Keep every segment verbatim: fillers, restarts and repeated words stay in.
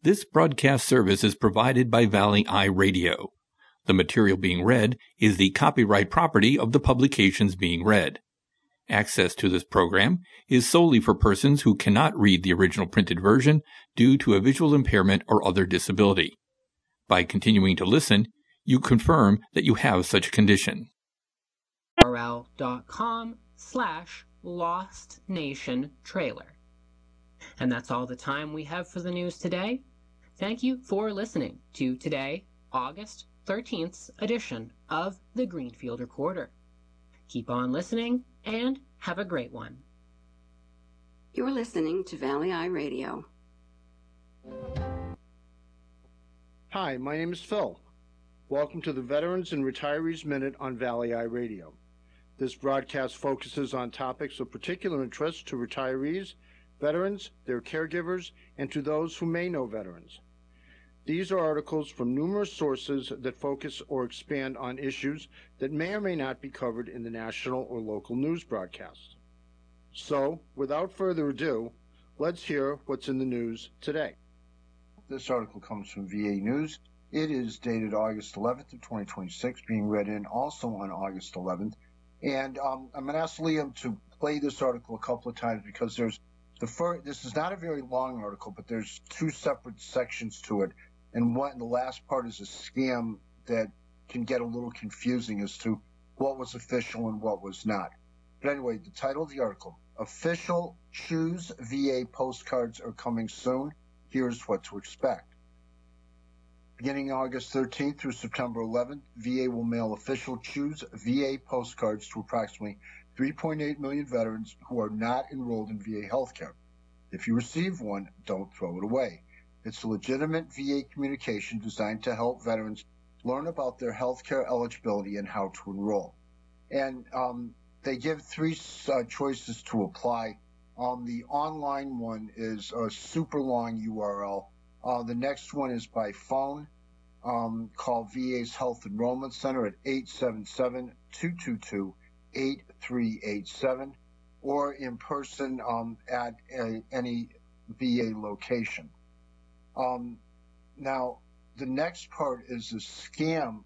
This broadcast service is provided by Valley Eye Radio. The material being read is the copyright property of the publications being read. Access to this program is solely for persons who cannot read the original printed version due to a visual impairment or other disability. By continuing to listen, you confirm that you have such a condition. U R L dot com slash Lost Nation Trailer. And that's all the time we have for the news today. Thank you for listening to today, August thirteenth edition of the Greenfield Recorder. Keep on listening and have a great one. You're listening to Valley Eye Radio. Hi, my name is Phil. Welcome to the Veterans and Retirees Minute on Valley Eye Radio. This broadcast focuses on topics of particular interest to retirees, veterans, their caregivers, and to those who may know veterans. These are articles from numerous sources that focus or expand on issues that may or may not be covered in the national or local news broadcasts. So, without further ado, let's hear what's in the news today. This article comes from V A News. It is dated August eleventh of twenty twenty-six, being read in also on August eleventh. And um, I'm going to ask Liam to play this article a couple of times because there's the first, this is not a very long article, but there's two separate sections to it. And one, the last part is a scam that can get a little confusing as to what was official and what was not. But anyway, the title of the article, Official Choose V A Postcards Are Coming Soon. Here's what to expect. Beginning August thirteenth through September eleventh, V A will mail official Choose V A postcards to approximately three point eight million veterans who are not enrolled in V A healthcare. If you receive one, don't throw it away. It's a legitimate V A communication designed to help veterans learn about their healthcare eligibility and how to enroll. And um, they give three uh, choices to apply. Um, the online one is a super long U R L. Uh, the next one is by phone. Um, call V A's Health Enrollment Center at eight seven seven, two two two, eight three eight seven or in person um, at a, any V A location. Um, now, the next part is a scam,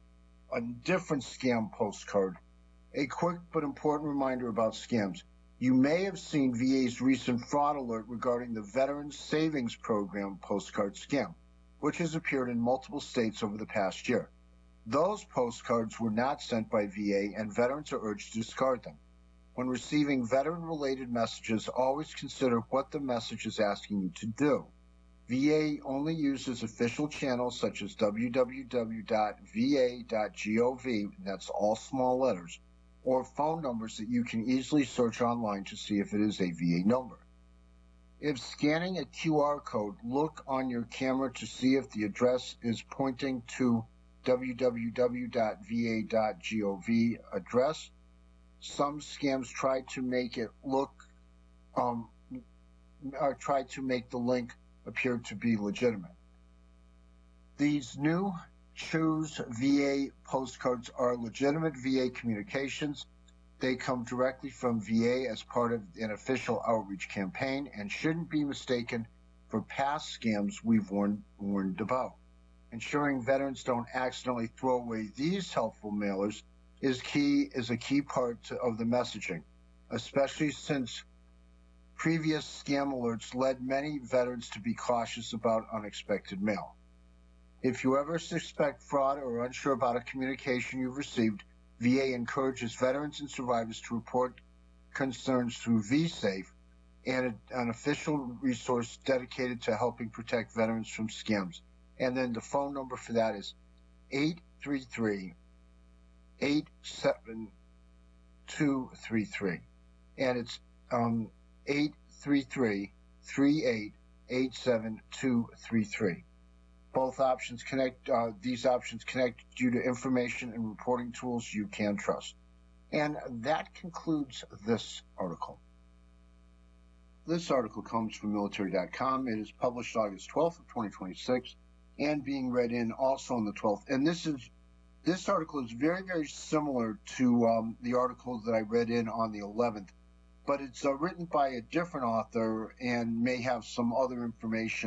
a different scam postcard. A quick but important reminder about scams. You may have seen V A's recent fraud alert regarding the Veterans Savings Program postcard scam, which has appeared in multiple states over the past year. Those postcards were not sent by V A, and veterans are urged to discard them. When receiving veteran-related messages, always consider what the message is asking you to do. V A only uses official channels such as w w w dot v a dot gov, that's all small letters, or phone numbers that you can easily search online to see if it is a V A number. If scanning a Q R code, look on your camera to see if the address is pointing to w w w dot v a dot gov address. Some scams try to make it look, um, or try to make the link appear to be legitimate. These new Choose V A postcards are legitimate V A communications. They come directly from V A as part of an official outreach campaign and shouldn't be mistaken for past scams we've warned, warned about. Ensuring veterans don't accidentally throw away these helpful mailers is key is a key part to, of the messaging, especially since previous scam alerts led many veterans to be cautious about unexpected mail. If you ever suspect fraud or are unsure about a communication you've received, V A encourages veterans and survivors to report concerns through VSafe, and a, an official resource dedicated to helping protect veterans from scams. And then the phone number for that is eight three three, eight seven two three three. And it's um, eight three three, three eight eight seven two three three. Both options connect, uh, these options connect you to information and reporting tools you can trust. And that concludes this article. This article comes from military dot com. It is published August twelfth of twenty twenty-six and being read in also on the twelfth. And this is this article is very, very similar to um, the article that I read in on the eleventh, but it's uh, written by a different author and may have some other information